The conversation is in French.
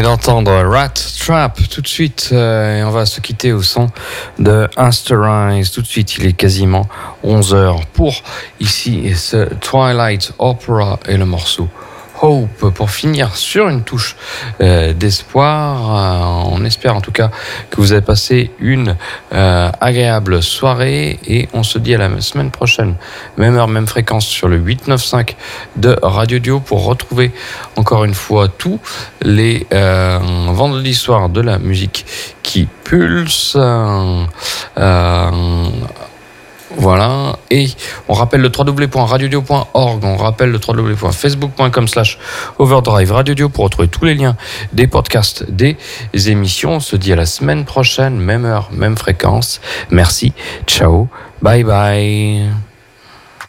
d'entendre Rat Trap tout de suite et on va se quitter au son de Asterize. Tout de suite, il est quasiment 11h pour ici ce Twilight Opera et le morceau Hope pour finir sur une touche d'espoir. On espère en tout cas que vous avez passé une agréable soirée et on se dit à la semaine prochaine, même heure, même fréquence sur le 895 de Radio Dio pour retrouver encore une fois tous les vendredis soirs de la musique qui pulse. Voilà, et on rappelle le www.radiodio.org, on rappelle le www.facebook.com/overdrive radiodio pour retrouver tous les liens des podcasts des émissions. On se dit à la semaine prochaine, même heure, même fréquence. Merci, ciao, bye bye.